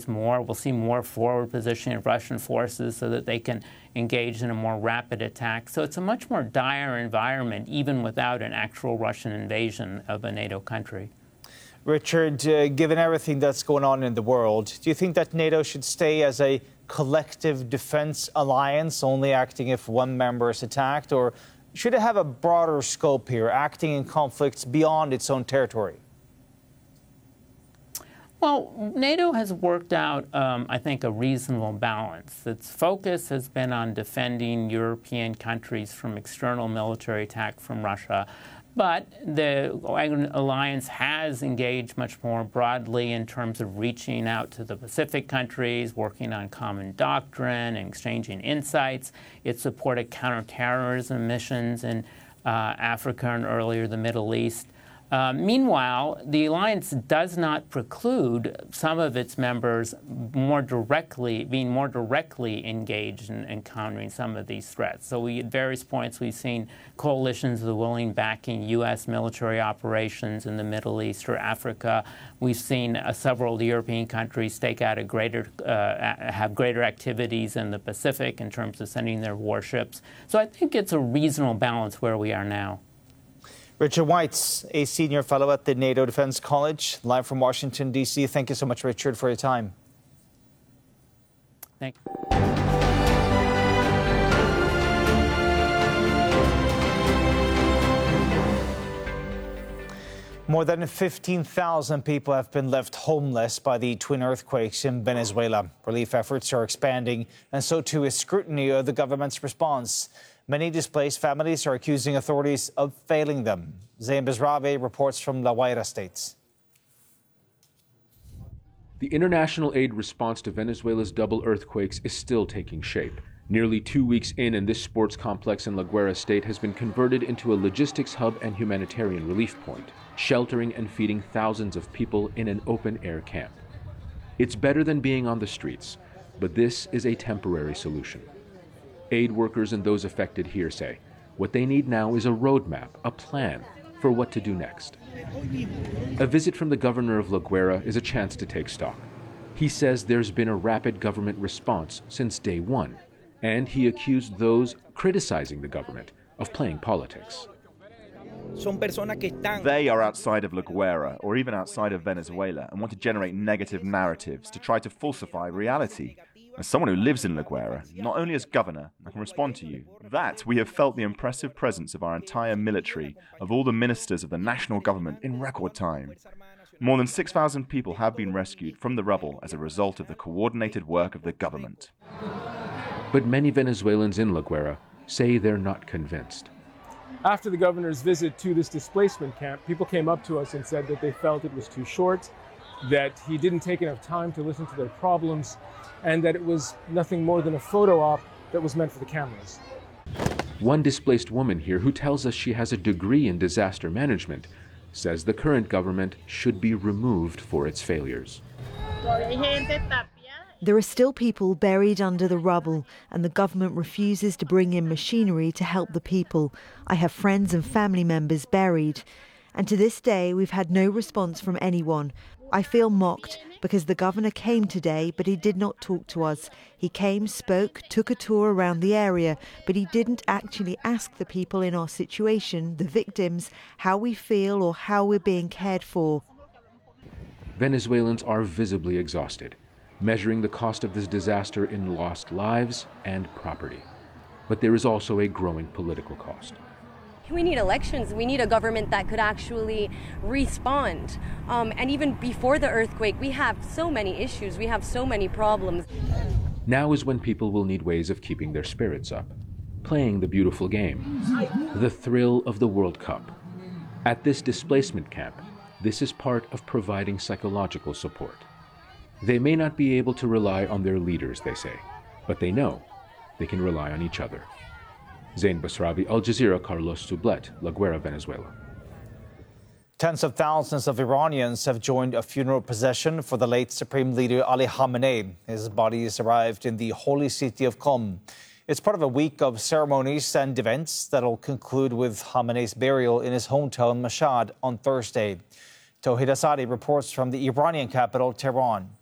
use more. We'll see more forward positioning of Russian forces so that they can engage in a more rapid attack. So it's a much more dire environment, even without an actual Russian invasion of a NATO country. Richard, given everything that's going on in the world, do you think that NATO should stay as a collective defense alliance, only acting if one member is attacked, or should it have a broader scope here, acting in conflicts beyond its own territory? Well, NATO has worked out, I think, a reasonable balance. Its focus has been on defending European countries from external military attack from Russia. But the alliance has engaged much more broadly in terms of reaching out to the Pacific countries, working on common doctrine, and exchanging insights. It supported counterterrorism missions in Africa and earlier the Middle East. Meanwhile, the alliance does not preclude some of its members being more directly engaged in countering some of these threats. So at various points, we've seen coalitions of the willing backing U.S. military operations in the Middle East or Africa. We've seen several of the European countries take out have greater activities in the Pacific in terms of sending their warships. So I think it's a reasonable balance where we are now. Richard White, a senior fellow at the NATO Defense College, live from Washington, D.C. Thank you so much, Richard, for your time. Thank you. More than 15,000 people have been left homeless by the twin earthquakes in Venezuela. Relief efforts are expanding, and so too is scrutiny of the government's response. Many displaced families are accusing authorities of failing them. Zain Bezrabi reports from La Guaira State. The international aid response to Venezuela's double earthquakes is still taking shape. Nearly 2 weeks in, and this sports complex in La Guaira State has been converted into a logistics hub and humanitarian relief point, sheltering and feeding thousands of people in an open-air camp. It's better than being on the streets, but this is a temporary solution. Aid workers and those affected here say what they need now is a roadmap, a plan for what to do next. A visit from the governor of La Guaira is a chance to take stock. He says there's been a rapid government response since day one, and he accused those criticizing the government of playing politics. They are outside of La Guaira or even outside of Venezuela and want to generate negative narratives to try to falsify reality. As someone who lives in La Guaira, not only as governor, I can respond to you. That we have felt the impressive presence of our entire military, of all the ministers of the national government in record time. More than 6,000 people have been rescued from the rubble as a result of the coordinated work of the government. But many Venezuelans in La Guaira say they're not convinced. After the governor's visit to this displacement camp, people came up to us and said that they felt it was too short, that he didn't take enough time to listen to their problems, and that it was nothing more than a photo op that was meant for the cameras. One displaced woman here, who tells us she has a degree in disaster management, says the current government should be removed for its failures. There are still people buried under the rubble, and the government refuses to bring in machinery to help the people. I have friends and family members buried, and to this day we've had no response from anyone. I feel mocked because the governor came today, but he did not talk to us. He came, spoke, took a tour around the area, but he didn't actually ask the people in our situation, the victims, how we feel or how we're being cared for. Venezuelans are visibly exhausted, measuring the cost of this disaster in lost lives and property. But there is also a growing political cost. We need elections. We need a government that could actually respond. And even before the earthquake, we have so many issues. We have so many problems. Now is when people will need ways of keeping their spirits up, playing the beautiful game, the thrill of the World Cup. At this displacement camp, this is part of providing psychological support. They may not be able to rely on their leaders, they say, but they know they can rely on each other. Zain Bezrabi, Al Jazeera, Carlos Sublet, La Guaira, Venezuela. Tens of thousands of Iranians have joined a funeral procession for the late Supreme Leader Ali Khamenei. His body has arrived in the holy city of Qom. It's part of a week of ceremonies and events that will conclude with Khamenei's burial in his hometown Mashhad on Thursday. Tawhid Asadi reports from the Iranian capital, Tehran.